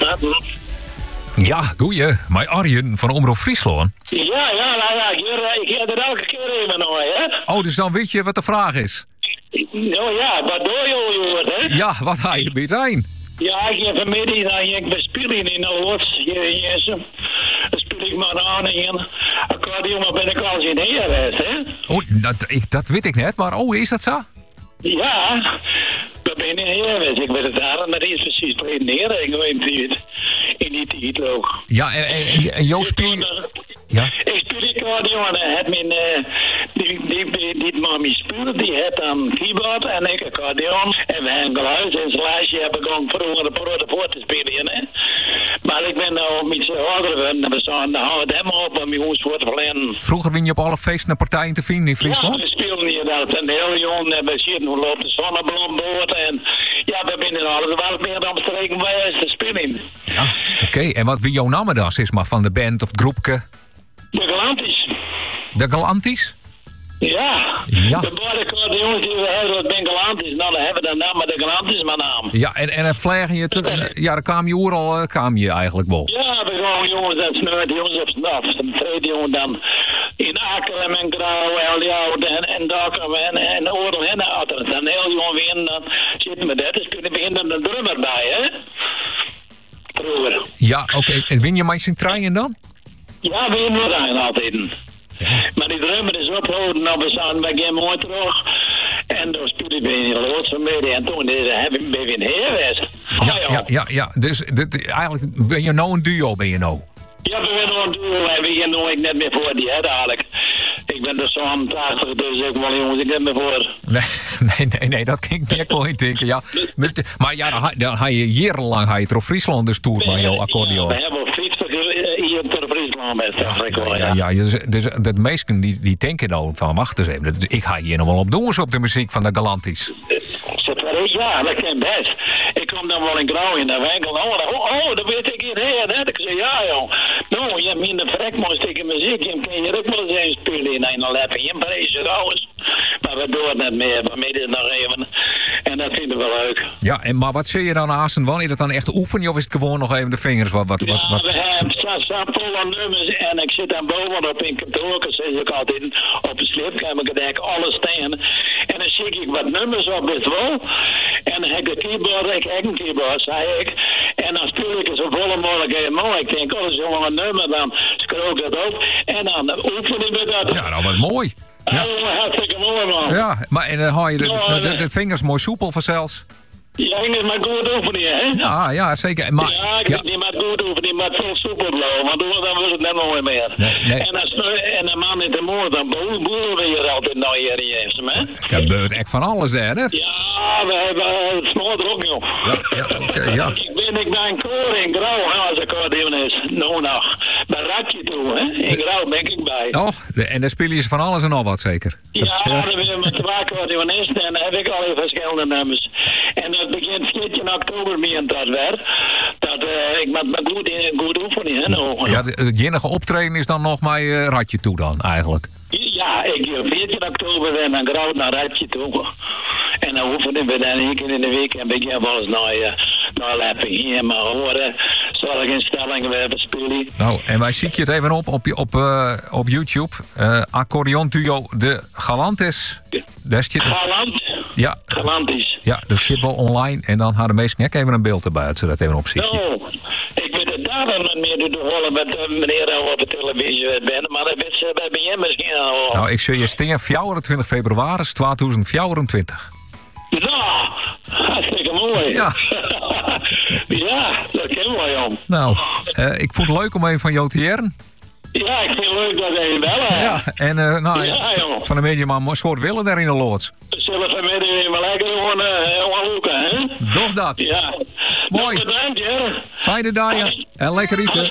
Ja, goeie. Maar Arjen van Omroep Friesland. Ja, ik ga er elke keer even naar, hè? Oh, dus dan weet je wat de vraag is. Nou ja, wat doe je, jongen, hè? Ja, wat ga je meteen? Ja, ik heb vanmiddag dan ik spelen in de lots. Dan speel ik maar aan en accordeon, maar ben ik al eens in heer geweest, hè? Oh, dat weet ik net, maar is dat zo? Ja, dat ben ik in heer geweest. Ik weet het daar, maar is precies in heer. Ik weet niet in die tijd ook. Ja, en Joost speel... Ja. Ik speel accordeon en het mijn die mami speelt, die heeft dan keyboard en ik accordeon. En we hebben geluidsinstallatie hebben gewoon vroeger de proto voor te spelen, hè. Maar ik ben nou iets ouder en we staan dan houden hem op om jongens voor te verlenen. Vroeger win je op alle feesten en partijen te vinden in Friesland? Ja, we spelen hier dat en de hele jongen en we zitten hoe loopt de zonnebloemboot en ja, we binnen alles waar meer dan streken bij te spelen. Ja, oké. En wat wie jouw naam dan is, maar van de band of het groepje? De Galantis. De Galantis? Ja. De beide jongens die we hebben, dat ben Galantis. Nou, dan hebben we dan naam, maar de Galantis mijn naam. Ja, en dan vliegen je... Ja, dan kwam je overal kwam je eigenlijk wel. Ja, we gaan jongens dat sneeuwt, jongens op snaf. De tweede jongen dan in Akerlem en Grauw, Eljoud en Dokkum en Oorlog en Achter. Dan heel jongen weer dan zitten we dat. Dus kunnen we dan de drummer bij, hè? Vroeger. Ja, oké. En win je maar zijn trein dan? Ja, we winnen er altijd. Maar die drummer is opgehouden, nou we staan bij Game mooi terug. En toen speelde ik in de loods van midden en toen ben ik in heer geweest. Ja. Dus eigenlijk ben je nou een duo, ben je nou? Ja, we zijn nog een duo en we gaan nooit net meer voor die hè dadelijk. Ik ben dus zo'n 80, dus ik wel jongens, ik net meer voor. Nee, dat kan ik meer gewoon denken, ja. Maar ja, dan ga je jarenlang door Friesland dus toer met jouw accordeon. We hebben 50 hier door Friesland met dus de meesten die denken nou van, wacht eens even, ik ga hier nog wel op doen op de muziek van de Galantis. Ja, dat kan best. Ik kom dan wel in Grauw in de winkel. Dat weet ik hier hè. Ik zeg, ja joh. Nou, je hebt minder vrek moest ik in muziek. Je kan je ook wel eens even spelen in een leppen. Je prijs trouwens. Maar we doen het net meer. We meten het nog even. En dat vinden we wel leuk. Ja, maar wat zie je dan aanstaan? Wanneer dat dan echt oefenen of is het gewoon nog even de vingers? Ja, we hebben vol nummers en ik zit dan bovenop in kantoor. Zeg ik altijd op de slipkamer. Ik denk alles staan. En dan zie ik wat nummers op dit wel. En dan heb ik een keyboard, ik heb een keyboard, zei ik. En dan speel ik het zo volle mogelijk helemaal. Ik denk, dat is gewoon een nummer, dan scroll ik dat op. En dan oefen ik dat. Ja, nou wat mooi. Ja, hartstikke mooi man. Ja, maar en dan haal je de vingers mooi soepel vanzelfs. Ja, ik moet maar goed oefenen, hè? Ja, zeker. Maar, ja, ik moet niet maar goed oefenen, maar veel soepel blijven. Want dan wordt het net nooit meer. Nee. En de man in de moord, dan boeren we hier altijd nog hier in Jezus, hè? Ja, gebeurt echt van alles daar, hè? Ja, we hebben het snoort er ook, joh. Ja, oké, ja. Ik ben een koor in Grauw, hè, als accordeon is. Nou nog. Bij Ratje toe, hè? In Grauw ben ik bij. Oh, en daar spelen je van alles en nog wat, zeker? Ja, dan ben ik met 2 accordeonisten en dan heb ik al even verschillende nummers. En dat begint 14 oktober mee in dat werk. Dat ik moet me goed oefenen, hè? Nou. Ja, het enige optreden is dan nog maar Ratje toe dan, eigenlijk. Ja, ik 14 oktober ben naar Grauw naar Ratje toe. En dan oefenen we dan 1 keer in de week en begin wel eens naar Lepping hier. Maar horen, zorg instellingen we hebben spelen. Nou, en wij zien je het even op YouTube. Accordeon duo de Galantis. Galant? Ja. Galantis. Ja, dat zit wel online. En dan hadden de meesten ook even een beeld erbij, dat ze dat even opzien. Nou, ik weet het daar dan meer te horen met meneer op de televisie ben. Maar dat weet ze bij hem misschien al. Nou, ik zie je steen 24 februari 2024. Nou, hartstikke mooi. Ja. Ja, dat ken wel, joh. Nou, ik vond het leuk om even van jou te heren. Ja, ik vind het leuk dat je bellen. Ja, en van de media maar soort willen daar in de loods. Zullen we vanmiddag maar lekker gewoon loeken, hè? Doch dat. Ja. Mooi. Bedankt, hè. Fijne dagen en lekker eten.